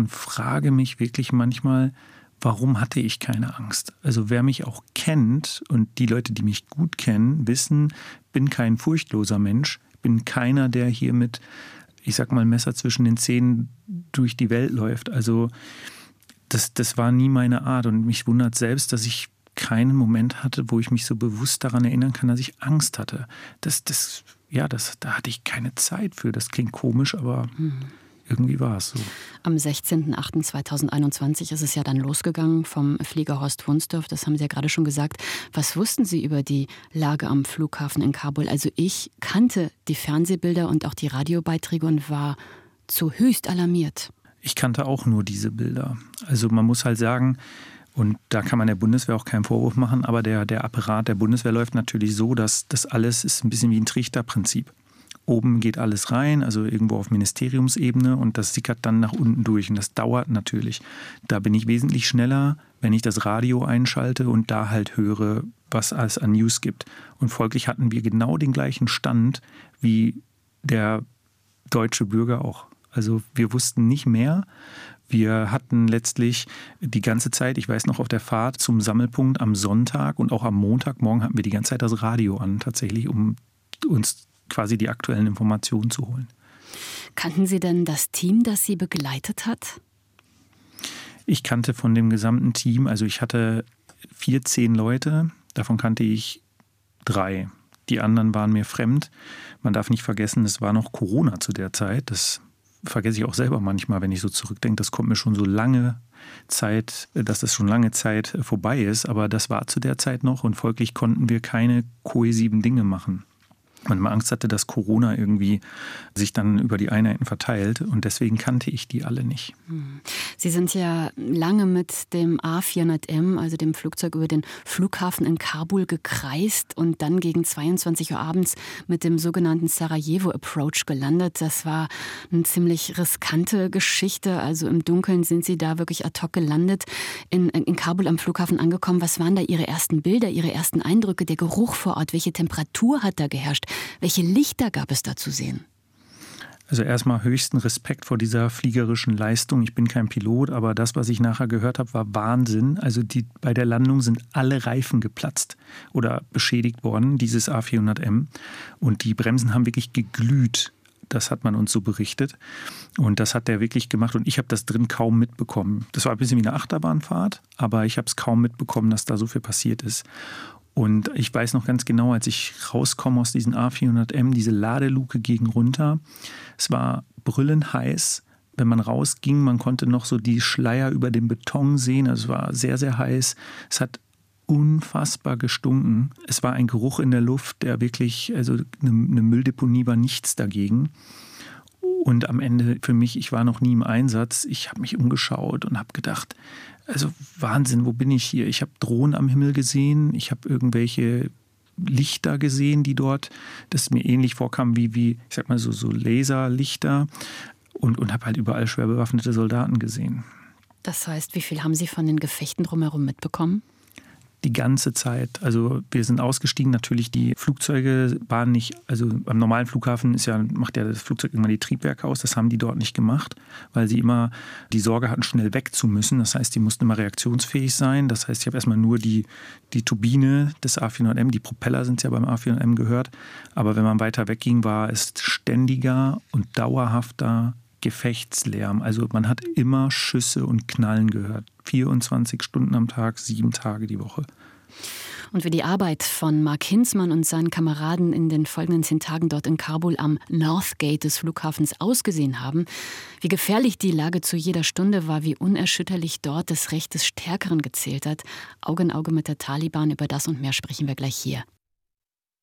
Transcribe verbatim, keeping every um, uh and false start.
und frage mich wirklich manchmal, warum hatte ich keine Angst? Also wer mich auch kennt und die Leute, die mich gut kennen, wissen, bin kein furchtloser Mensch, bin keiner, der hier mit, ich sag mal, Messer zwischen den Zähnen durch die Welt läuft. Also das, das war nie meine Art und mich wundert selbst, dass ich keinen Moment hatte, wo ich mich so bewusst daran erinnern kann, dass ich Angst hatte. Das, das, ja, das, da hatte ich keine Zeit für. Das klingt komisch, aber hm. irgendwie war es so. Am sechzehnten achten zweitausendeinundzwanzig ist es ja dann losgegangen vom Flieger Horst Wunsdorf. Das haben Sie ja gerade schon gesagt. Was wussten Sie über die Lage am Flughafen in Kabul? Also ich kannte die Fernsehbilder und auch die Radiobeiträge und war zu höchst alarmiert. Ich kannte auch nur diese Bilder. Also man muss halt sagen, und da kann man der Bundeswehr auch keinen Vorwurf machen, aber der, der Apparat der Bundeswehr läuft natürlich so, dass das alles ist ein bisschen wie ein Trichterprinzip. Oben geht alles rein, also irgendwo auf Ministeriumsebene und das sickert dann nach unten durch und das dauert natürlich. Da bin ich wesentlich schneller, wenn ich das Radio einschalte und da halt höre, was es an News gibt. Und folglich hatten wir genau den gleichen Stand wie der deutsche Bürger auch. Also wir wussten nicht mehr. Wir hatten letztlich die ganze Zeit, ich weiß noch, auf der Fahrt zum Sammelpunkt am Sonntag und auch am Montagmorgen hatten wir die ganze Zeit das Radio an, tatsächlich, um uns quasi die aktuellen Informationen zu holen. Kannten Sie denn das Team, das Sie begleitet hat? Ich kannte von dem gesamten Team, also ich hatte vierzehn Leute, davon kannte ich drei. Die anderen waren mir fremd. Man darf nicht vergessen, es war noch Corona zu der Zeit. Das vergesse ich auch selber manchmal, wenn ich so zurückdenke. Das kommt mir schon so lange Zeit, dass das schon lange Zeit vorbei ist. Aber das war zu der Zeit noch und folglich konnten wir keine kohäsiven Dinge machen. Man immer Angst hatte, dass Corona irgendwie sich dann über die Einheiten verteilt und deswegen kannte ich die alle nicht. Sie sind ja lange mit dem A vierhundert M, also dem Flugzeug, über den Flughafen in Kabul gekreist und dann gegen zweiundzwanzig Uhr abends mit dem sogenannten Sarajevo-Approach gelandet. Das war eine ziemlich riskante Geschichte, also im Dunkeln sind Sie da wirklich ad hoc gelandet, in, in Kabul am Flughafen angekommen. Was waren da Ihre ersten Bilder, Ihre ersten Eindrücke, der Geruch vor Ort? Welche Temperatur hat da geherrscht? Welche Lichter gab es da zu sehen? Also erstmal höchsten Respekt vor dieser fliegerischen Leistung. Ich bin kein Pilot, aber das, was ich nachher gehört habe, war Wahnsinn. Also die, bei der Landung sind alle Reifen geplatzt oder beschädigt worden, dieses A vierhundert M. Und die Bremsen haben wirklich geglüht. Das hat man uns so berichtet. Und das hat der wirklich gemacht. Und ich habe das drin kaum mitbekommen. Das war ein bisschen wie eine Achterbahnfahrt, aber ich habe es kaum mitbekommen, dass da so viel passiert ist. Und ich weiß noch ganz genau, als ich rauskomme aus diesem A vierhundert M, diese Ladeluke ging runter. Es war brüllend heiß. Wenn man rausging, man konnte noch so die Schleier über dem Beton sehen. Also es war sehr, sehr heiß. Es hat unfassbar gestunken. Es war ein Geruch in der Luft, der wirklich, also eine, eine Mülldeponie war nichts dagegen. Und am Ende für mich, ich war noch nie im Einsatz. Ich habe mich umgeschaut und habe gedacht, also Wahnsinn, wo bin ich hier? Ich habe Drohnen am Himmel gesehen, ich habe irgendwelche Lichter gesehen, die dort, das mir ähnlich vorkam wie, wie ich sag mal so, so Laserlichter und, und habe halt überall schwer bewaffnete Soldaten gesehen. Das heißt, wie viel haben Sie von den Gefechten drumherum mitbekommen? Die ganze Zeit. Also wir sind ausgestiegen, natürlich die Flugzeuge waren nicht, also am normalen Flughafen ist ja, macht ja das Flugzeug immer die Triebwerke aus, das haben die dort nicht gemacht, weil sie immer die Sorge hatten, schnell weg zu müssen. Das heißt, die mussten immer reaktionsfähig sein. Das heißt, ich habe erstmal nur die, die Turbine des A vierhundert M, die Propeller sind ja beim A vierhundert M gehört. Aber wenn man weiter wegging, war es ständiger und dauerhafter Gefechtslärm. Also man hat immer Schüsse und Knallen gehört. vierundzwanzig Stunden am Tag, sieben Tage die Woche. Und wie die Arbeit von Mark Hinzmann und seinen Kameraden in den folgenden zehn Tagen dort in Kabul am Northgate des Flughafens ausgesehen haben, wie gefährlich die Lage zu jeder Stunde war, wie unerschütterlich dort das Recht des Stärkeren gezählt hat. Auge in Auge mit der Taliban, über das und mehr sprechen wir gleich hier